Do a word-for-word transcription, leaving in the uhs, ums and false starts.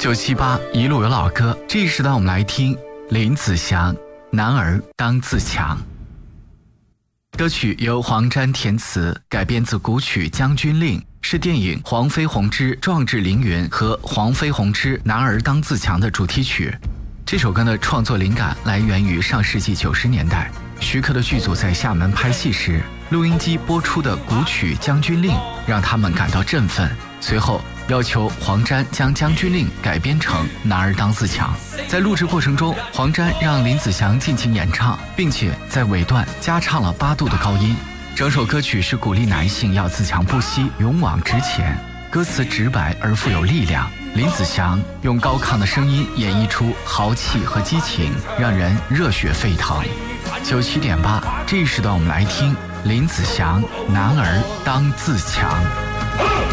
九七八一路有老歌，这一时段我们来听林子祥《男儿当自强》。歌曲由黄沾填词，改编自古曲《将军令》，是电影《黄飞鸿之壮志凌云》和《黄飞鸿之男儿当自强》的主题曲。这首歌的创作灵感来源于上世纪九十年代，徐克的剧组在厦门拍戏时，录音机播出的古曲《将军令》让他们感到振奋，随后要求黄沾将《将军令》改编成《男儿当自强》。在录制过程中，黄沾让林子祥尽情演唱，并且在尾段加唱了八度的高音。整首歌曲是鼓励男性要自强不息，勇往直前，歌词直白而富有力量。林子祥用高亢的声音演绎出豪气和激情，让人热血沸腾。九七点八，这一时段我们来听林子祥《男儿当自强》。